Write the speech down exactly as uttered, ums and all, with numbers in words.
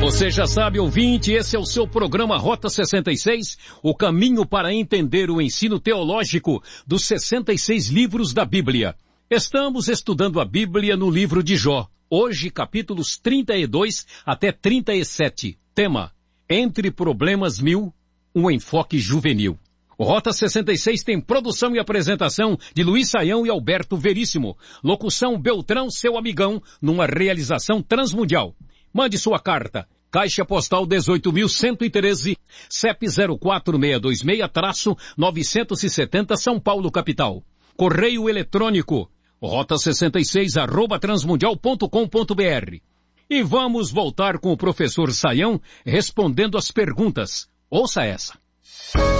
Você já sabe, ouvinte, esse é o seu programa Rota sessenta e seis, o caminho para entender o ensino teológico dos sessenta e seis livros da Bíblia. Estamos estudando a Bíblia no livro de Jó, hoje capítulos trinta e dois até trinta e sete. Tema: Entre Problemas Mil, um enfoque juvenil. O Rota sessenta e seis tem produção e apresentação de Luiz Saião e Alberto Veríssimo. Locução Beltrão, seu amigão, numa realização transmundial. Mande sua carta. Caixa Postal dezoito mil cento e treze, C E P zero quatro seis dois seis, novecentos e setenta, São Paulo, capital. Correio eletrônico, rota sessenta e seis, arroba transmundial ponto com ponto br. E vamos voltar com o professor Saião respondendo as perguntas. Ouça essa.